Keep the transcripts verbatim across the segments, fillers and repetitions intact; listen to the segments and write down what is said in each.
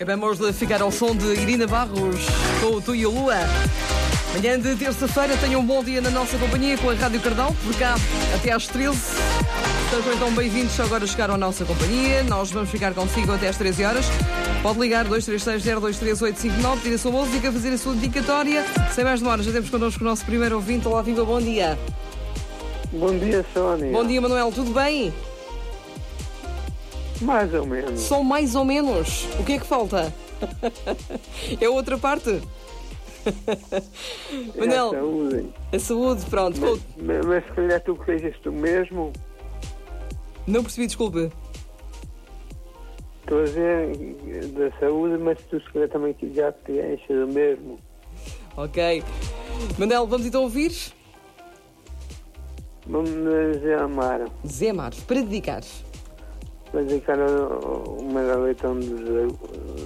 Acabamos de ficar ao som de Irina Barros com o Tu e a Lua. Manhã de terça-feira, tenham um bom dia na nossa companhia com a Rádio Cardão, por cá até às treze. Sejam então bem-vindos, agora chegaram à nossa companhia. Nós vamos ficar consigo até às treze horas. Pode ligar dois três seis zero dois três oito cinco nove, pedir a sua música, fazer a sua dedicatória. Sem mais demoras, já temos connosco o nosso primeiro ouvinte. Olá, viva, bom dia. Bom dia, Sónia. Bom dia, Manuel, tudo bem? Mais ou menos. Só mais ou menos. O que é que falta? É a outra parte? Manuel, é a saúde. A saúde, pronto. Mas, mas, mas se calhar tu que sejas tu mesmo. Não percebi, desculpe. Estou a dizer da saúde, mas tu se calhar também que já te enches do mesmo. Ok. Manuel, vamos então ouvir? Vamos dizer amar. Zé Mar, para dedicar. Para dedicar o meu leitão do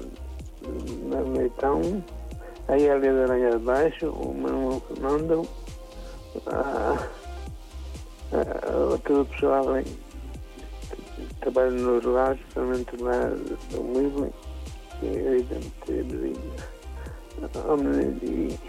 leitão, aí ali da Aranha de Baixo, o meu irmão Fernando, a, a, a todo o pessoal aí que trabalha nos lares, principalmente lá do Midland, que evidentemente e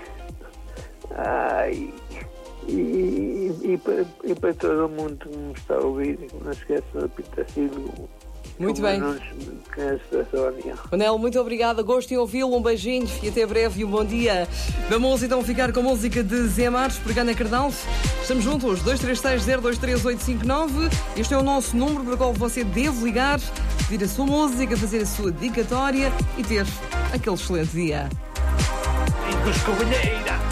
ai e, e, e, para, e para todo mundo que me está a ouvir, não esqueça do Pitacílio. Muito bem. Manel, muito obrigada, gosto em ouvi-lo, um beijinho e até breve e um bom dia. Vamos então ficar com a música de Zé Mares, por cá na Cardão. Estamos juntos, dois três seis zero dois três oito cinco nove. Este é o nosso número para o qual você deve ligar, pedir a sua música, fazer a sua dedicatória e ter aquele excelente dia. Escovilheira.